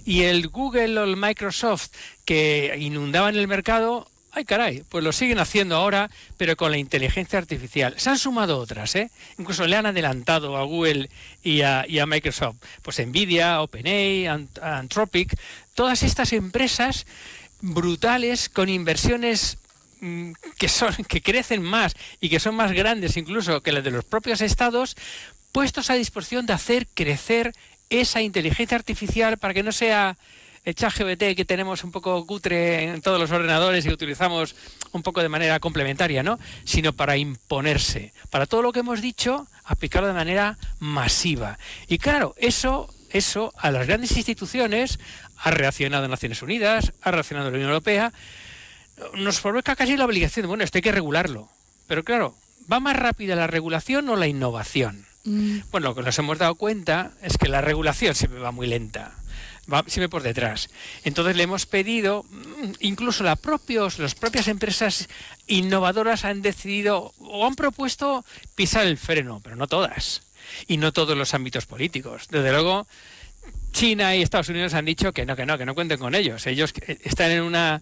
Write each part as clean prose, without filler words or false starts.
Y el Google o el Microsoft que inundaban el mercado, ay caray, pues lo siguen haciendo ahora, pero con la inteligencia artificial. Se han sumado otras, incluso le han adelantado a Google y a Microsoft. Pues Nvidia, OpenAI, Anthropic, todas estas empresas brutales con inversiones que crecen más y que son más grandes incluso que las de los propios estados, puestos a disposición de hacer crecer esa inteligencia artificial para que no sea el ChatGPT que tenemos un poco cutre en todos los ordenadores y utilizamos un poco de manera complementaria, ¿no? Sino para imponerse, para todo lo que hemos dicho, aplicarlo de manera masiva. Y claro, eso a las grandes instituciones ha reaccionado Naciones Unidas, ha reaccionado la Unión Europea, nos provoca casi la obligación de, bueno, esto hay que regularlo. Pero claro, ¿va más rápida la regulación o la innovación? Bueno, lo que nos hemos dado cuenta es que la regulación siempre va muy lenta, va siempre por detrás. Entonces le hemos pedido, incluso las propias empresas innovadoras han decidido o han propuesto pisar el freno, pero no todas, y no todos los ámbitos políticos. Desde luego, China y Estados Unidos han dicho que no cuenten con ellos. Ellos están en una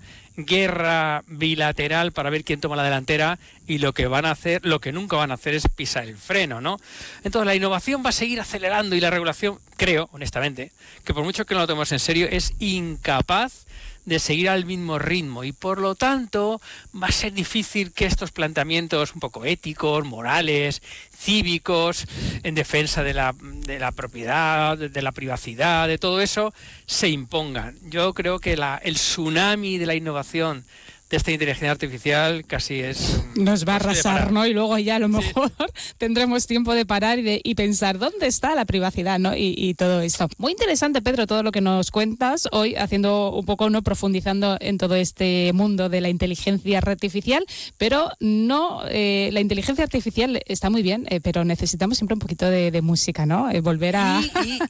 guerra bilateral para ver quién toma la delantera y lo que nunca van a hacer es pisar el freno, ¿no? Entonces la innovación va a seguir acelerando y la regulación, creo, honestamente, que por mucho que no lo tomemos en serio, es incapaz de seguir al mismo ritmo y por lo tanto va a ser difícil que estos planteamientos un poco éticos, morales, cívicos, en defensa de la propiedad, de la privacidad, de todo eso, se impongan. Yo creo que el tsunami de la innovación de esta inteligencia artificial casi es... Nos va a arrasar, ¿no? Y luego ya a lo mejor tendremos tiempo de parar y pensar dónde está la privacidad, ¿no? Y todo esto. Muy interesante, Pedro, todo lo que nos cuentas hoy, haciendo un poco, ¿no? Profundizando en todo este mundo de la inteligencia artificial, pero no, la inteligencia artificial está muy bien, pero necesitamos siempre un poquito de música, ¿no? Volver a...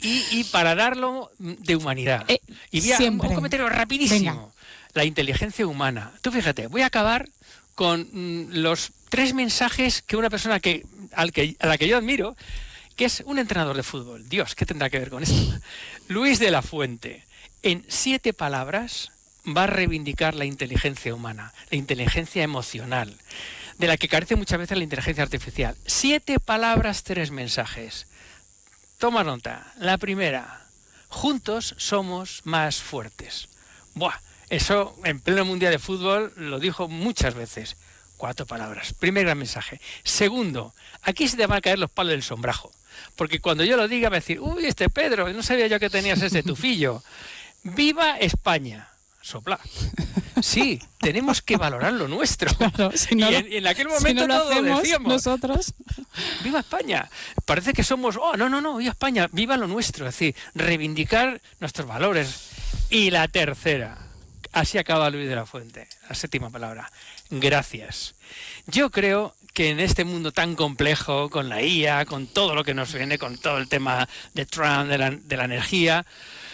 Y para darlo de humanidad. Y un comentario rapidísimo. Venga. La inteligencia humana. Tú fíjate, voy a acabar con los 3 mensajes que una persona a la que yo admiro, que es un entrenador de fútbol. Dios, ¿qué tendrá que ver con esto? Luis de la Fuente. En 7 palabras va a reivindicar la inteligencia humana, la inteligencia emocional, de la que carece muchas veces la inteligencia artificial. 7 palabras, 3 mensajes. Toma nota. La primera, juntos somos más fuertes. ¡Buah! Eso, en pleno mundial de fútbol, lo dijo muchas veces. 4 palabras. Primer gran mensaje. Segundo, aquí se te van a caer los palos del sombrajo. Porque cuando yo lo diga va a decir, uy, Pedro, no sabía yo que tenías ese tufillo. ¡Viva España! Sopla. Sí, tenemos que valorar lo nuestro. Claro, y en aquel momento todos decíamos, nosotros. ¡Viva España! Parece que somos, no, ¡viva España! ¡Viva lo nuestro! Es decir, reivindicar nuestros valores. Y la tercera... Así acaba Luis de la Fuente, la 7ª palabra. Gracias. Yo creo que en este mundo tan complejo, con la IA, con todo lo que nos viene, con todo el tema de Trump, de la energía,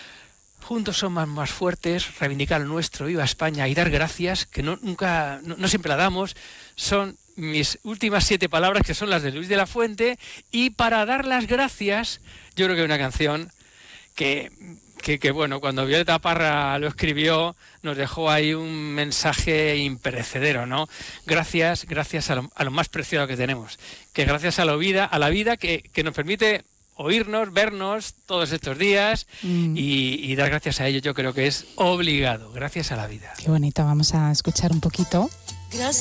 juntos somos más fuertes, reivindicar lo nuestro, viva España, y dar gracias, que no siempre la damos, son mis últimas 7 palabras, que son las de Luis de la Fuente, y para dar las gracias, yo creo que hay una canción que bueno, cuando Violeta Parra lo escribió, nos dejó ahí un mensaje imperecedero, ¿no? Gracias a lo más preciado que tenemos, que gracias a la vida que nos permite oírnos, vernos todos estos días y dar gracias a ello, yo creo que es obligado, gracias a la vida. Qué bonito, vamos a escuchar un poquito. Gracias.